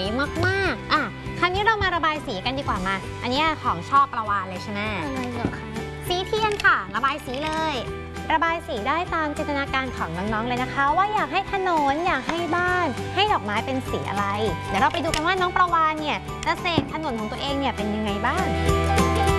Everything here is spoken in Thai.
มากๆคราวนี้เรามาระบายสีกันดีกว่ามาอันนี้ของชอบประวานเลยใช่ไหมอะไรเหรอคะสีเทียนค่ะระบายสีเลยระบายสีได้ตามจินตนาการของน้องๆเลยนะคะว่าอยากให้ถนนอยากให้บ้านให้ดอกไม้เป็นสีอะไรเดี๋ยวเราไปดูกันว่าน้องประวานเนี่ยจะเสกถนนของตัวเองเนี่ยเป็นยังไงบ้าง